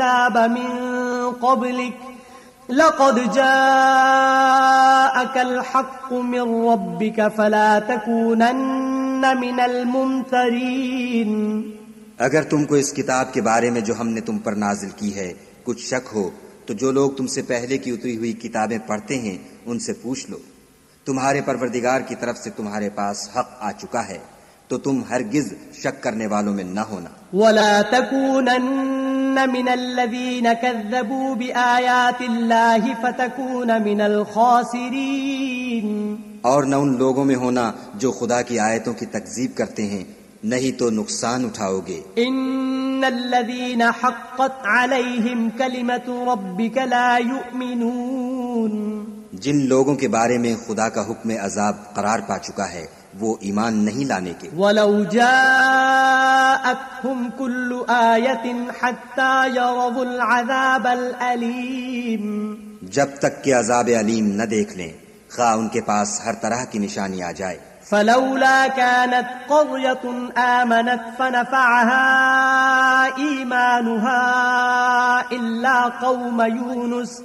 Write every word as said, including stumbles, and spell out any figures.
الكتاب من قبلك لقد جاءك الحق من ربك فلا تكونن من الممترين. اگر تم کو اس کتاب کے بارے میں جو ہم نے تم پر نازل کی ہے کچھ شک ہو تو جو لوگ تم سے پہلے کی اتری ہوئی کتابیں پڑھتے ہیں ان سے پوچھ لو. تمہارے پروردگار کی طرف سے تمہارے پاس حق آ چکا ہے تو تم ہرگز شک کرنے والوں میں نہ ہونا. ولا تكونن من الذين كذبوا بآيات الله فتكون من الخاسرين. اور نہ ان لوگوں میں ہونا جو خدا کی آیتوں کی تکذیب کرتے ہیں نہیں تو نقصان اٹھاؤ گے. ان الذين حقت عليهم كلمة ربك لا يؤمنون. جن لوگوں کے بارے میں خدا کا حکم عذاب قرار پا چکا ہے وہ ایمان نہیں لانے کے. وَلَوْ جَاءَتْهُمْ كُلُّ آيَةٍ حَتَّى يَرَوُا الْعَذَابَ الْأَلِيمَ. جب تک کہ عذاب علیم نہ دیکھ لیں خواہ ان کے پاس ہر طرح کی نشانی آ جائے. فَلَوْلَا كَانَتْ قَرْيَةٌ آمَنَتْ فَنَفَعَهَا إِيمَانُهَا إِلَّا قَوْمَ يُونُسَ